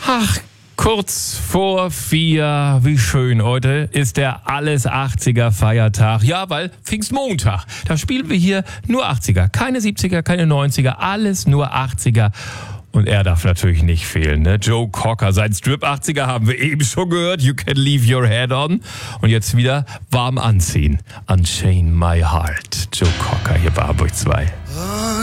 Ach, kurz vor 4, wie schön. Heute ist der Alles 80er Feiertag. Ja, weil Pfingstmontag. Da spielen wir hier nur 80er. Keine 70er, keine 90er, alles nur 80er. Und er darf natürlich nicht fehlen, ne? Joe Cocker, sein Strip 80er haben wir eben schon gehört. You can leave your head on. Und jetzt wieder warm anziehen. Unchain my heart. Joe Cocker hier bei Hamburg 2.